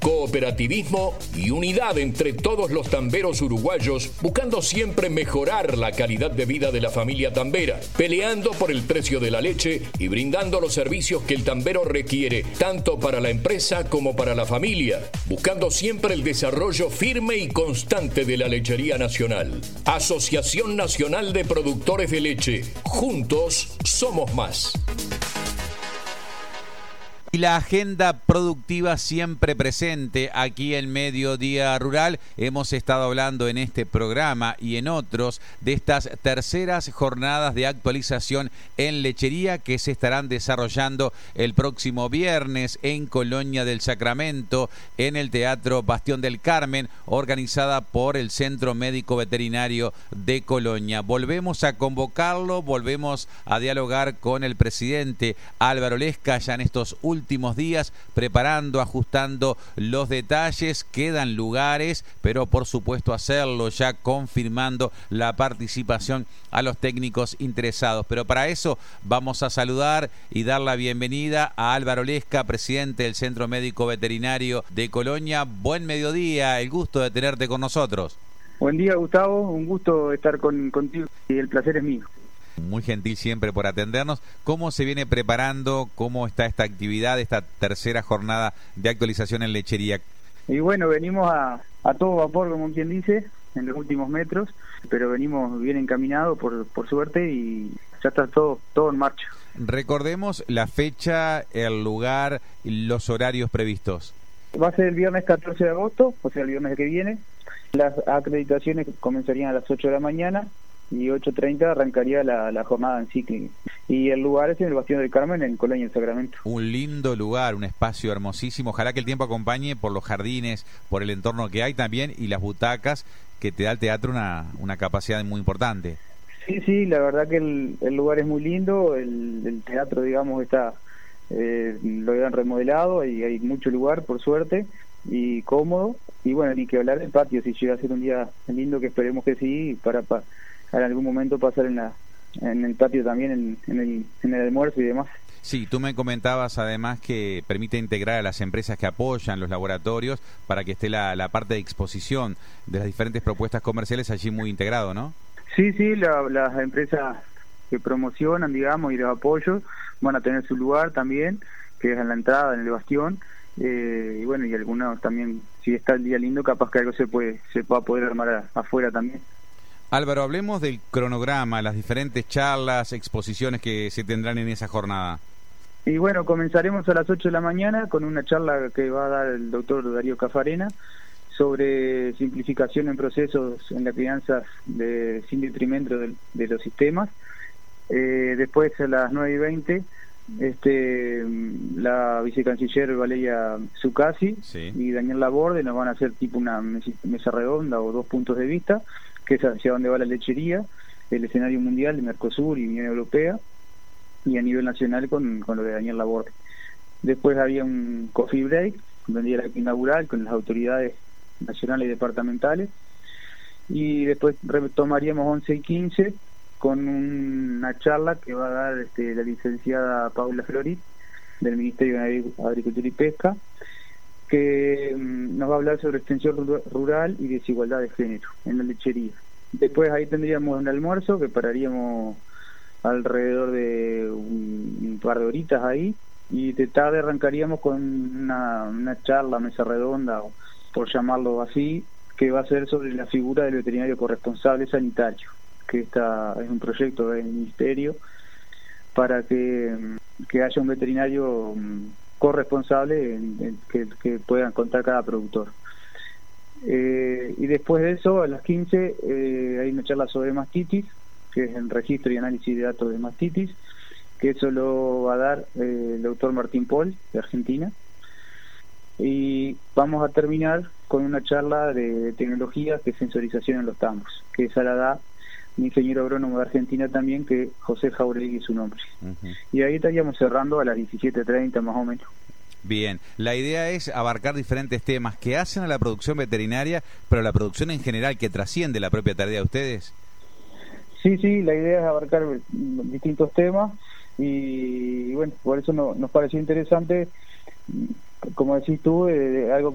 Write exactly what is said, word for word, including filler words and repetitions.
cooperativismo y unidad entre todos los tamberos uruguayos, buscando siempre mejorar la calidad de vida de la familia tambera, peleando por el precio de la leche y brindando los servicios que el tambero requiere, tanto para la empresa como para la familia, buscando siempre el desarrollo firme y constante de la lechería nacional. Asociación Nacional de Productores de Leche. Juntos somos más. Y la agenda productiva siempre presente aquí en Mediodía Rural. Hemos estado hablando en este programa y en otros de estas terceras jornadas de actualización en lechería que se estarán desarrollando el próximo viernes en Colonia del Sacramento, en el Teatro Bastión del Carmen, organizada por el Centro Médico Veterinario de Colonia. Volvemos a convocarlo, volvemos a dialogar con el presidente Álvaro Lesca ya en estos últimos últimos días, preparando, ajustando los detalles. Quedan lugares, pero por supuesto hacerlo ya confirmando la participación a los técnicos interesados. Pero para eso vamos a saludar y dar la bienvenida a Álvaro Lesca, presidente del Centro Médico Veterinario de Colonia. Buen mediodía, el gusto de tenerte con nosotros. Buen día, Gustavo, un gusto estar con, contigo y el placer es mío. Muy gentil siempre por atendernos. ¿Cómo se viene preparando? ¿Cómo está esta actividad, esta tercera jornada de actualización en lechería? Y bueno, venimos a, a todo vapor, como quien dice, en los últimos metros, pero venimos bien encaminados por, por suerte y ya está todo, todo en marcha. Recordemos la fecha, el lugar y los horarios previstos. Va a ser el viernes catorce de agosto, o sea, el viernes que viene. Las acreditaciones comenzarían a las ocho de la mañana. Y ocho treinta arrancaría la, la jornada en sí. Y el lugar es en el Bastión del Carmen, en Colonia del Sacramento. Un lindo lugar, un espacio hermosísimo. Ojalá que el tiempo acompañe por los jardines, por el entorno que hay también y las butacas, que te da al teatro una, una capacidad muy importante. Sí, sí, la verdad que el, el lugar es muy lindo. El, el teatro, digamos, está eh, lo habían remodelado y hay mucho lugar, por suerte, y cómodo. Y bueno, ni que hablar del patio, si llega a ser un día lindo, que esperemos que sí, para... para en algún momento pasar en la en el patio también, en, en, el, en el almuerzo y demás. Sí, tú me comentabas además que permite integrar a las empresas que apoyan los laboratorios para que esté la, la parte de exposición de las diferentes propuestas comerciales allí muy integrado, ¿no? Sí, sí, la, las empresas que promocionan, digamos, y los apoyos van a tener su lugar también, que es en la entrada, en el bastión, eh, y bueno, y algunos también, si está el día lindo, capaz que algo se puede se pueda poder armar a, afuera también. Álvaro, hablemos del cronograma, las diferentes charlas, exposiciones que se tendrán en esa jornada. Y bueno, comenzaremos a las ocho de la mañana con una charla que va a dar el doctor Darío Cafarena sobre simplificación en procesos en la crianza de, sin detrimento de, de los sistemas. Eh, después a las nueve y veinte, este, la vicecanciller Valeria Zuccasi sí. y Daniel Laborde nos van a hacer tipo una mesa redonda o dos puntos de vista, que es hacia dónde va la lechería, el escenario mundial de Mercosur y Unión Europea, y a nivel nacional con, con lo de Daniel Laborde. Después había un coffee break, vendría la inaugural con las autoridades nacionales y departamentales, y después retomaríamos once y quince con una charla que va a dar este, la licenciada Paula Florit del Ministerio de Agricultura y Pesca, que um, nos va a hablar sobre extensión rural y desigualdad de género en la lechería. Después ahí tendríamos un almuerzo que pararíamos alrededor de un, un par de horitas ahí, y de tarde arrancaríamos con una, una charla, mesa redonda, por llamarlo así, que va a ser sobre la figura del veterinario corresponsable sanitario, que esta es un proyecto del Ministerio para que, que haya un veterinario corresponsable en, en, que, que puedan contar cada productor. Eh, y después de eso, a las quince, eh, hay una charla sobre mastitis, que es el registro y análisis de datos de mastitis, que eso lo va a dar eh, el doctor Martín Paul, de Argentina. Y vamos a terminar con una charla de, de tecnología, que es sensorización en los tambos, que esa la da un ingeniero agrónomo de Argentina también, que José Jauregui es su nombre. Uh-huh. Y ahí estaríamos cerrando a las diecisiete treinta más o menos. Bien, la idea es abarcar diferentes temas que hacen a la producción veterinaria, pero la producción en general que trasciende la propia tarea de ustedes. Sí, sí, la idea es abarcar distintos temas y, y bueno, por eso no, nos pareció interesante, como decís tú, eh, algo